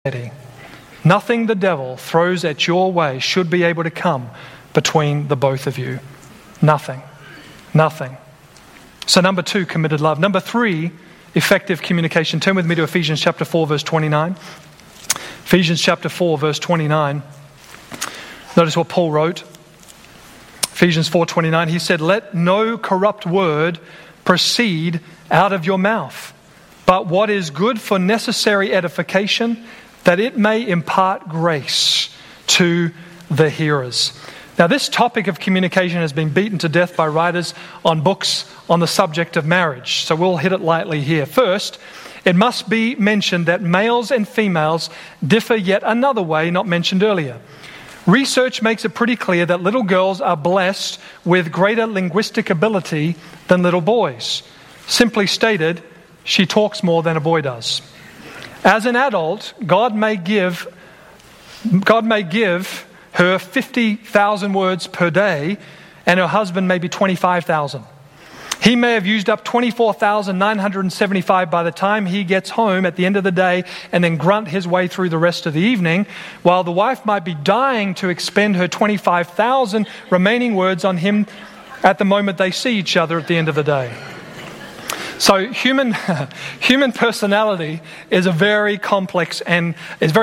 Nothing the devil throws at your way should be able to come between the both of you. Nothing. Nothing. So number 2, committed love. Number 3, effective communication. Turn with me to Ephesians chapter 4, verse 29. Ephesians chapter 4, verse 29. Notice what Paul wrote. Ephesians 4:29. He said, "Let no corrupt word proceed out of your mouth, but what is good for necessary edification, that it may impart grace to the hearers." Now, this topic of communication has been beaten to death by writers on books on the subject of marriage, so we'll hit it lightly here. First, it must be mentioned that males and females differ yet another way not mentioned earlier. Research makes it pretty clear that little girls are blessed with greater linguistic ability than little boys. Simply stated, she talks more than a boy does. As an adult, God may give her 50,000 words per day, and her husband maybe 25,000. He may have used up 24,975 by the time he gets home at the end of the day and then grunt his way through the rest of the evening, while the wife might be dying to expend her 25,000 remaining words on him at the moment they see each other at the end of the day. So human personality is very complex and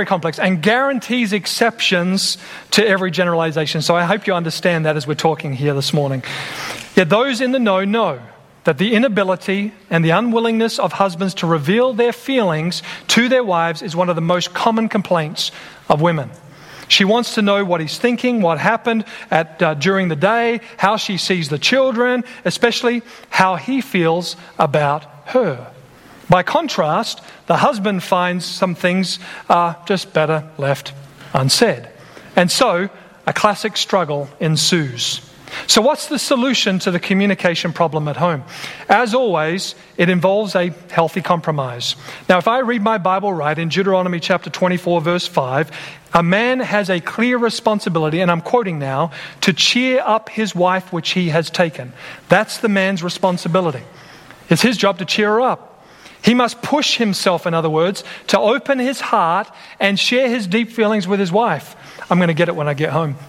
guarantees exceptions to every generalization. So I hope you understand that as we're talking here this morning. Yet those in the know that the inability and the unwillingness of husbands to reveal their feelings to their wives is one of the most common complaints of women. She wants to know what he's thinking, what happened during the day, how she sees the children, especially how he feels about her. By contrast, the husband finds some things are just better left unsaid. And so, a classic struggle ensues. So what's the solution to the communication problem at home? As always, it involves a healthy compromise. Now, if I read my Bible right, in Deuteronomy chapter 24, verse 5, a man has a clear responsibility, and I'm quoting now, to cheer up his wife which he has taken. That's the man's responsibility. It's his job to cheer her up. He must push himself, in other words, to open his heart and share his deep feelings with his wife. I'm going to get it when I get home.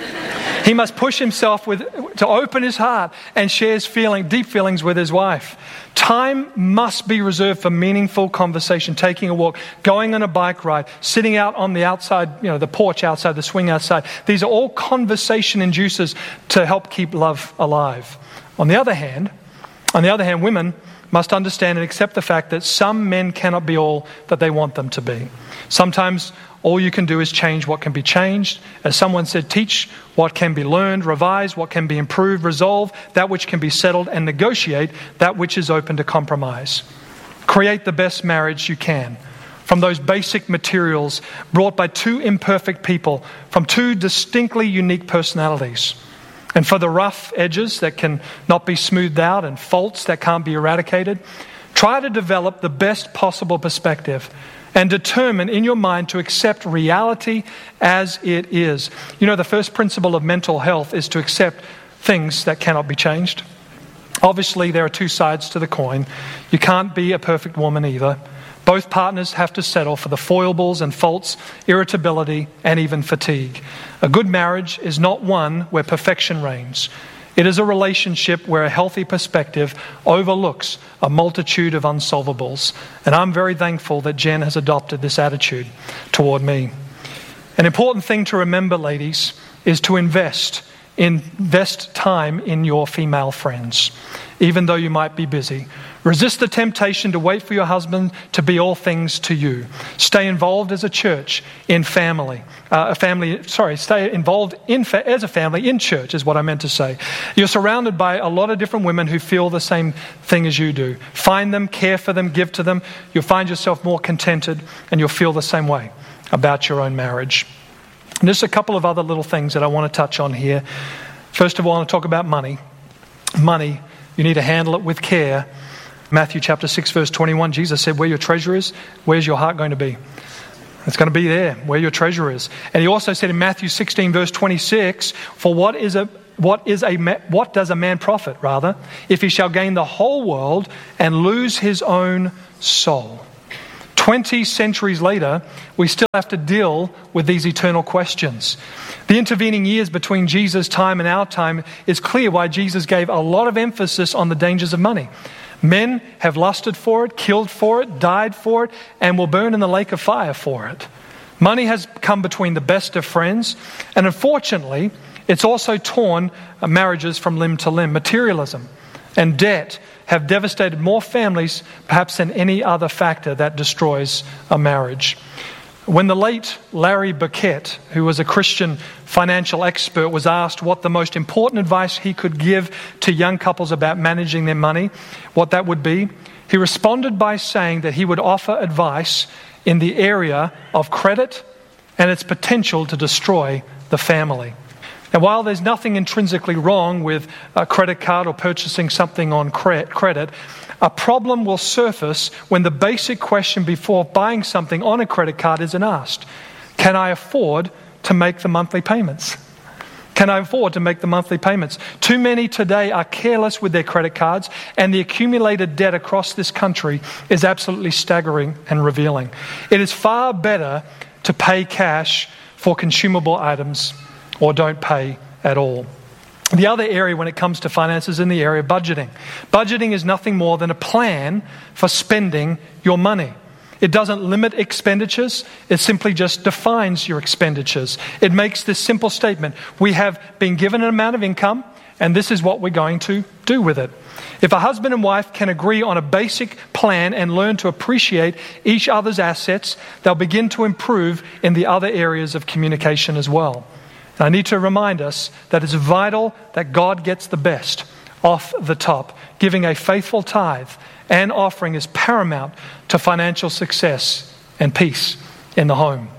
He must push himself to open his heart and share his deep feelings with his wife. Time must be reserved for meaningful conversation, taking a walk, going on a bike ride, sitting out on the outside, the porch outside, the swing outside. These are all conversation inducers to help keep love alive. On the other hand, women must understand and accept the fact that some men cannot be all that they want them to be. Sometimes all you can do is change what can be changed. As someone said, teach what can be learned, revise what can be improved, resolve that which can be settled, and negotiate that which is open to compromise. Create the best marriage you can from those basic materials brought by two imperfect people from two distinctly unique personalities. And for the rough edges that can not be smoothed out and faults that can't be eradicated, try to develop the best possible perspective and determine in your mind to accept reality as it is. The first principle of mental health is to accept things that cannot be changed. Obviously, there are two sides to the coin. You can't be a perfect woman either. Both partners have to settle for the foibles and faults, irritability, and even fatigue. A good marriage is not one where perfection reigns. It is a relationship where a healthy perspective overlooks a multitude of unsolvables. And I'm very thankful that Jen has adopted this attitude toward me. An important thing to remember, ladies, is to invest time in your female friends, even though you might be busy. Resist the temptation to wait for your husband to be all things to you. Stay involved as a church in family. Stay involved as a family in church is what I meant to say. You're surrounded by a lot of different women who feel the same thing as you do. Find them, care for them, give to them. You'll find yourself more contented and you'll feel the same way about your own marriage. And there's a couple of other little things that I want to touch on here. First of all, I want to talk about money. Money, you need to handle it with care. Matthew chapter 6, verse 21, Jesus said, where your treasure is, where's your heart going to be? It's going to be there, where your treasure is. And he also said in Matthew 16, verse 26, for what does a man profit, if he shall gain the whole world and lose his own soul? 20 centuries later, we still have to deal with these eternal questions. The intervening years between Jesus' time and our time is clear why Jesus gave a lot of emphasis on the dangers of money. Men have lusted for it, killed for it, died for it, and will burn in the lake of fire for it. Money has come between the best of friends, and unfortunately, it's also torn marriages from limb to limb. Materialism and debt have devastated more families perhaps than any other factor that destroys a marriage. When the late Larry Burkett, who was a Christian financial expert, was asked what the most important advice he could give to young couples about managing their money, what that would be, he responded by saying that he would offer advice in the area of credit and its potential to destroy the family. Now, while there's nothing intrinsically wrong with a credit card or purchasing something on credit, a problem will surface when the basic question before buying something on a credit card isn't asked. Can I afford to make the monthly payments? Can I afford to make the monthly payments? Too many today are careless with their credit cards, and the accumulated debt across this country is absolutely staggering and revealing. It is far better to pay cash for consumable items or don't pay at all. The other area when it comes to finances is in the area of budgeting. Budgeting is nothing more than a plan for spending your money. It doesn't limit expenditures. It simply just defines your expenditures. It makes this simple statement: we have been given an amount of income, and this is what we're going to do with it. If a husband and wife can agree on a basic plan and learn to appreciate each other's assets, they'll begin to improve in the other areas of communication as well. And I need to remind us that it's vital that God gets the best off the top. Giving a faithful tithe and offering is paramount to financial success and peace in the home.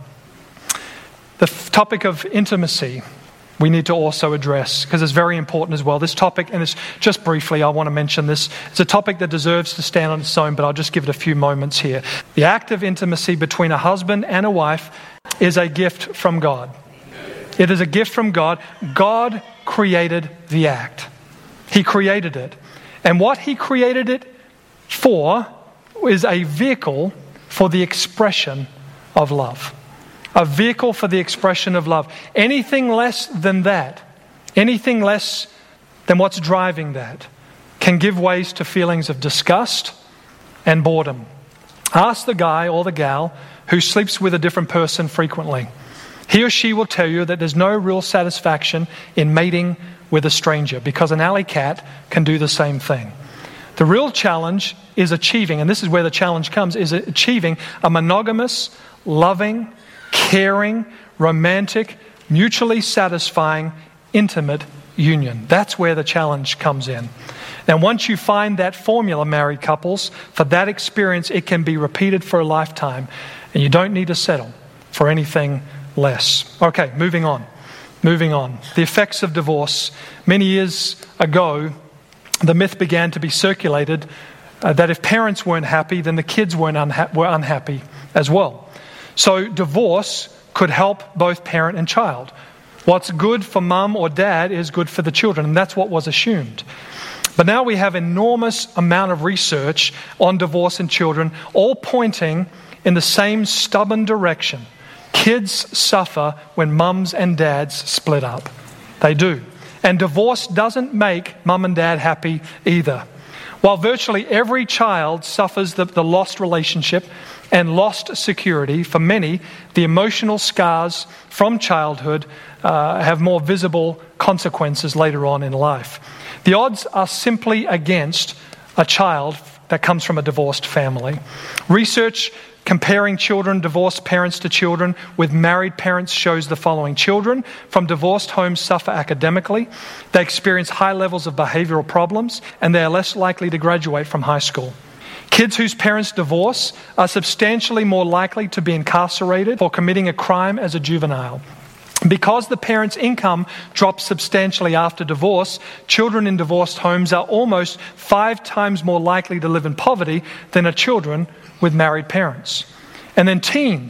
The topic of intimacy we need to also address, because it's very important as well. This topic, and it's just briefly, I want to mention this, it's a topic that deserves to stand on its own, but I'll just give it a few moments here. The act of intimacy between a husband and a wife is a gift from God. It is a gift from God. God created the act. He created it. And what He created it for is a vehicle for the expression of love. A vehicle for the expression of love. Anything less than that, anything less than what's driving that, can give ways to feelings of disgust and boredom. Ask the guy or the gal who sleeps with a different person frequently. He or she will tell you that there's no real satisfaction in mating with a stranger, because an alley cat can do the same thing. The real challenge is achieving, and this is where the challenge comes, is achieving a monogamous, loving, caring, romantic, mutually satisfying, intimate union. That's where the challenge comes in. Now, once you find that formula, married couples, for that experience, it can be repeated for a lifetime, and you don't need to settle for anything less. Okay, moving on. The effects of divorce. Many years ago, the myth began to be circulated that if parents weren't happy, then the kids were unhappy as well. So divorce could help both parent and child. What's good for mum or dad is good for the children, and that's what was assumed. But now we have enormous amount of research on divorce and children, all pointing in the same stubborn direction. Kids suffer when mums and dads split up. They do. And divorce doesn't make mum and dad happy either. While virtually every child suffers the lost relationship and lost security, for many, the emotional scars from childhood have more visible consequences later on in life. The odds are simply against a child that comes from a divorced family. Research comparing divorced parents to children with married parents shows the following. Children from divorced homes suffer academically, they experience high levels of behavioral problems, and they are less likely to graduate from high school. Kids whose parents divorce are substantially more likely to be incarcerated for committing a crime as a juvenile. Because the parents' income drops substantially after divorce, children in divorced homes are almost 5 times more likely to live in poverty than are children with married parents. And then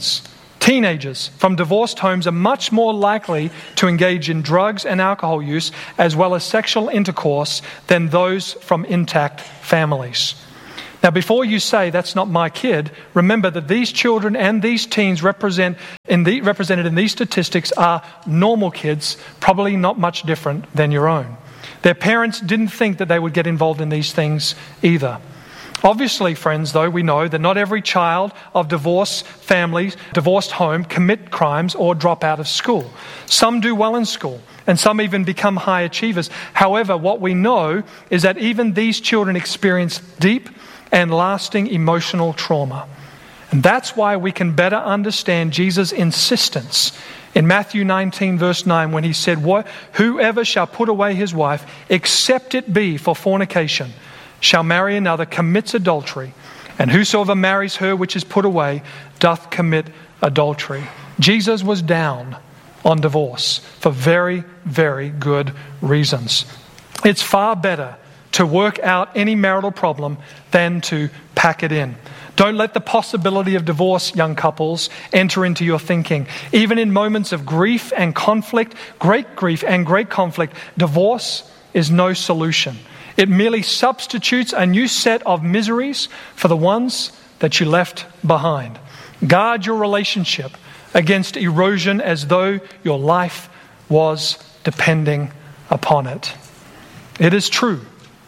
teenagers from divorced homes are much more likely to engage in drugs and alcohol use as well as sexual intercourse than those from intact families. Now, before you say, that's not my kid, remember that these children and these teens represented in these statistics are normal kids, probably not much different than your own. Their parents didn't think that they would get involved in these things either. Obviously, friends, though, we know that not every child of divorced families, divorced home, commit crimes or drop out of school. Some do well in school, and some even become high achievers. However, what we know is that even these children experience deep and lasting emotional trauma. And that's why we can better understand Jesus' insistence in Matthew 19, verse 9, when he said, "Whoever shall put away his wife, except it be for fornication, shall marry another, commits adultery, and whosoever marries her which is put away doth commit adultery." Jesus was down on divorce for very, very good reasons. It's far better to work out any marital problem than to pack it in. Don't let the possibility of divorce, young couples, enter into your thinking. Even in moments of grief and conflict, great grief and great conflict, divorce is no solution. It merely substitutes a new set of miseries for the ones that you left behind. Guard your relationship against erosion as though your life was depending upon it. It is true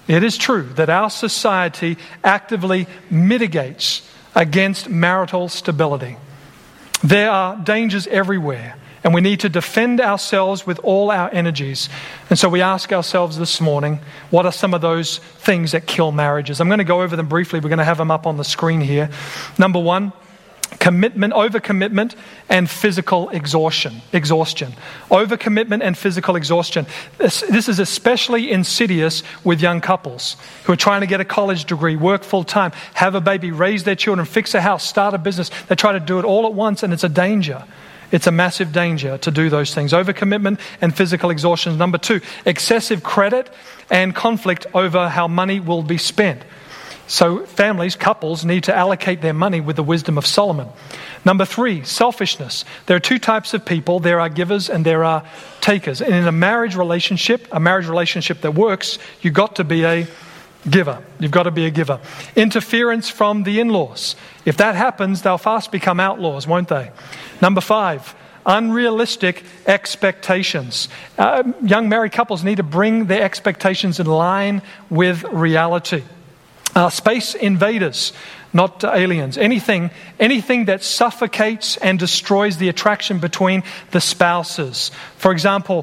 that our society actively mitigates against marital stability. There are dangers everywhere, and we need to defend ourselves with all our energies. And so we ask ourselves this morning, what are some of those things that kill marriages? I'm going to go over them briefly. We're going to have them up on the screen here. Number one, overcommitment and physical exhaustion. Overcommitment and physical exhaustion. This is especially insidious with young couples who are trying to get a college degree, work full time, have a baby, raise their children, fix a house, start a business. They try to do it all at once, and it's a danger. It's a massive danger to do those things. Overcommitment and physical exhaustion. Number two, excessive credit and conflict over how money will be spent. So families, couples need to allocate their money with the wisdom of Solomon. Number three, selfishness. There are two types of people. There are givers and there are takers. And in a marriage relationship that works, you've got to be a giver. You've got to be a giver. Interference from the in-laws. If that happens, they'll fast become outlaws, won't they? Number five, unrealistic expectations. Young married couples need to bring their expectations in line with reality. Space invaders, not aliens. Anything that suffocates and destroys the attraction between the spouses. For example,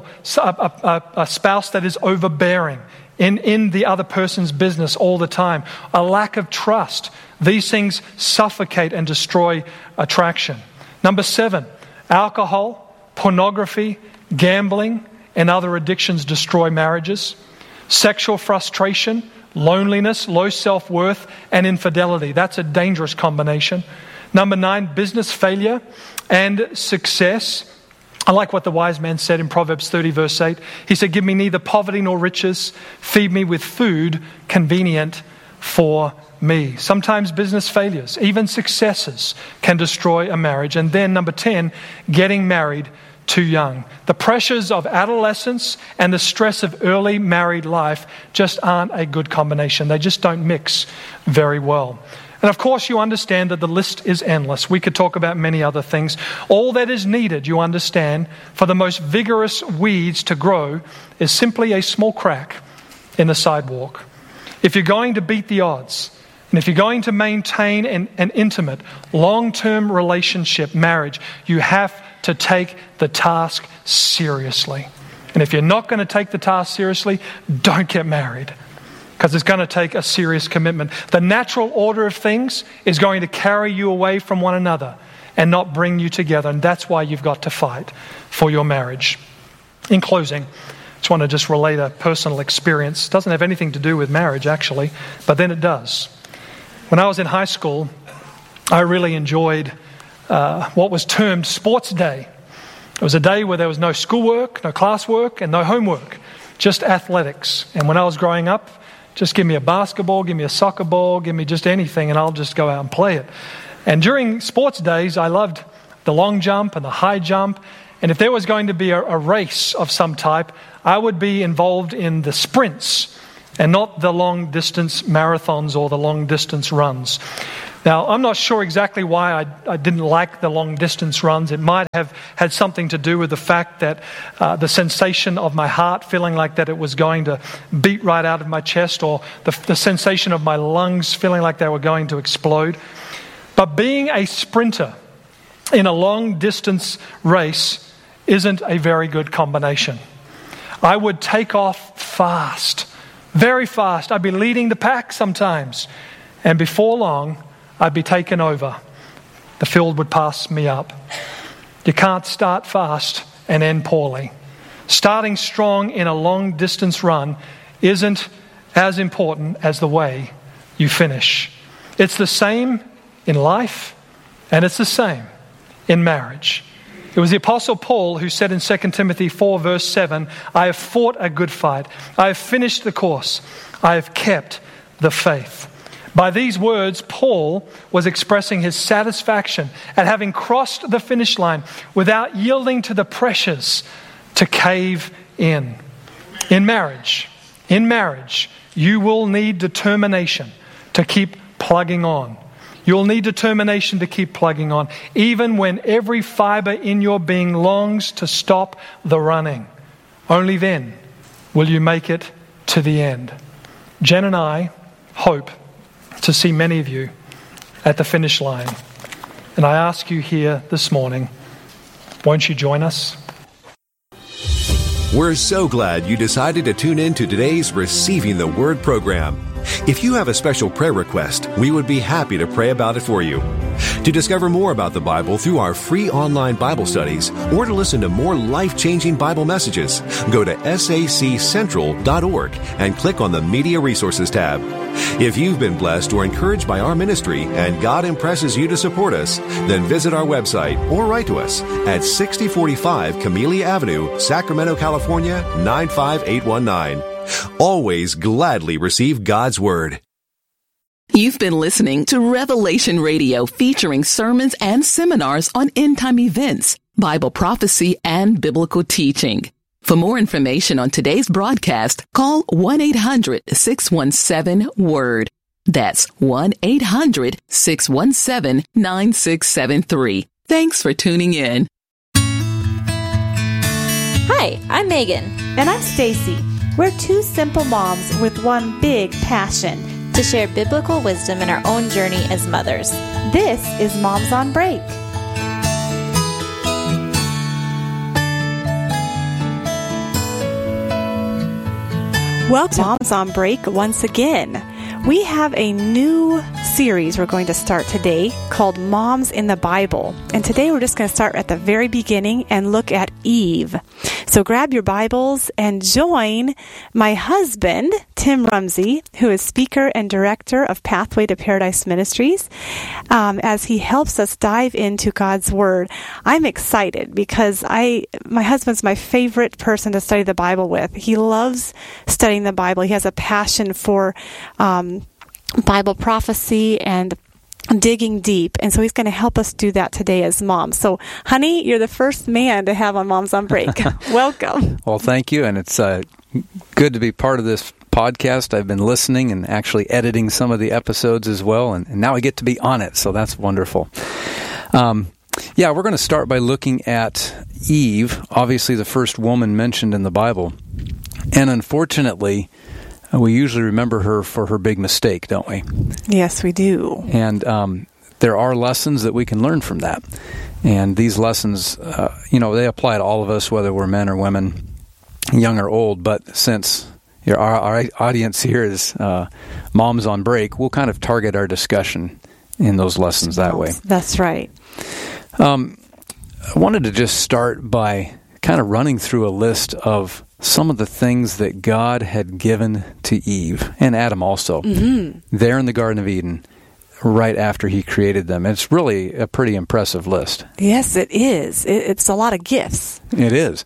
a spouse that is overbearing in the other person's business all the time. A lack of trust. These things suffocate and destroy attraction. Number seven, alcohol, pornography, gambling, and other addictions destroy marriages. Sexual frustration, loneliness, low self-worth, and infidelity. That's a dangerous combination. Number nine, business failure and success. I like what the wise man said in Proverbs 30, verse 8. He said, "Give me neither poverty nor riches. Feed me with food convenient for me." Sometimes business failures, even successes, can destroy a marriage. And then number 10, getting married too young. The pressures of adolescence and the stress of early married life just aren't a good combination. They just don't mix very well. And of course, you understand that the list is endless. We could talk about many other things. All that is needed, you understand, for the most vigorous weeds to grow is simply a small crack in the sidewalk. If you're going to beat the odds, and if you're going to maintain an intimate, long-term relationship, marriage, you have to take the task seriously. And if you're not going to take the task seriously, don't get married, because it's going to take a serious commitment. The natural order of things is going to carry you away from one another and not bring you together. And that's why you've got to fight for your marriage. In closing, I just want to just relate a personal experience. It doesn't have anything to do with marriage, actually, but then it does. When I was in high school, I really enjoyed what was termed sports day. It was a day where there was no schoolwork, no classwork, and no homework, just athletics. And when I was growing up, just give me a basketball, give me a soccer ball, give me just anything, and I'll just go out and play it. And during sports days, I loved the long jump and the high jump. And if there was going to be a race of some type, I would be involved in the sprints. and not the long-distance marathons or the long-distance runs. Now, I'm not sure exactly why I didn't like the long-distance runs. It might have had something to do with the fact that the sensation of my heart feeling like that it was going to beat right out of my chest, or the sensation of my lungs feeling like they were going to explode. But being a sprinter in a long-distance race isn't a very good combination. I would take off fast, very fast. I'd be leading the pack sometimes. And before long, I'd be taken over. The field would pass me up. You can't start fast and end poorly. Starting strong in a long-distance run isn't as important as the way you finish. It's the same in life, and it's the same in marriage. It was the Apostle Paul who said in 2 Timothy 4 verse 7, "I have fought a good fight. I have finished the course. I have kept the faith." By these words, Paul was expressing his satisfaction at having crossed the finish line without yielding to the pressures to cave in. In marriage, you will need determination to keep plugging on. You'll need determination to keep plugging on, even when every fiber in your being longs to stop the running. Only then will you make it to the end. Jen and I hope to see many of you at the finish line. And I ask you here this morning, won't you join us? We're so glad you decided to tune in to today's Receiving the Word program. If you have a special prayer request, we would be happy to pray about it for you. To discover more about the Bible through our free online Bible studies, or to listen to more life-changing Bible messages, go to saccentral.org and click on the Media Resources tab. If you've been blessed or encouraged by our ministry and God impresses you to support us, then visit our website or write to us at 6045 Camellia Avenue, Sacramento, California, 95819. Always gladly receive God's Word. You've been listening to Revelation Radio, featuring sermons and seminars on end-time events, Bible prophecy, and biblical teaching. For more information on today's broadcast, call 1-800-617-WORD. That's 1-800-617-9673. Thanks for tuning in. Hi, I'm Megan. And I'm Stacy. We're two simple moms with one big passion: to share biblical wisdom in our own journey as mothers. This is Moms on Break. Welcome to Moms on Break once again. We have a new series we're going to start today called Moms in the Bible. And today we're just going to start at the very beginning and look at Eve. So grab your Bibles and join my husband, Tim Rumsey, who is speaker and director of Pathway to Paradise Ministries, as he helps us dive into God's Word. I'm excited because my husband's my favorite person to study the Bible with. He loves studying the Bible. He has a passion for Bible prophecy and digging deep. And so he's going to help us do that today as moms. So, honey, you're the first man to have on Moms on Break. Welcome. Well, thank you. And it's good to be part of this podcast. I've been listening and actually editing some of the episodes as well. And now I get to be on it. So that's wonderful. We're going to start by looking at Eve, obviously the first woman mentioned in the Bible. And unfortunately, we usually remember her for her big mistake, don't we? Yes, we do. And there are lessons that we can learn from that. And these lessons, they apply to all of us, whether we're men or women, young or old. But since our audience here is Moms on Break, we'll kind of target our discussion in those lessons that way. That's right. I wanted to just start by kind of running through a list of some of the things that God had given to Eve, and Adam also, there in the Garden of Eden, right after he created them. It's really a pretty impressive list. Yes, it is. It's a lot of gifts. It is.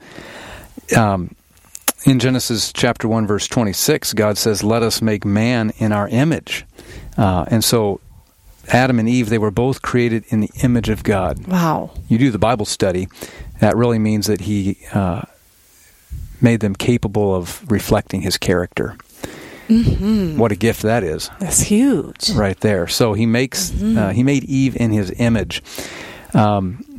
In Genesis chapter 1, verse 26, God says, "Let us make man in our image." And so Adam and Eve, they were both created in the image of God. Wow. You do the Bible study, that really means that he made them capable of reflecting his character. What a gift that is. That's huge. Right there. So he makes he made Eve in his image.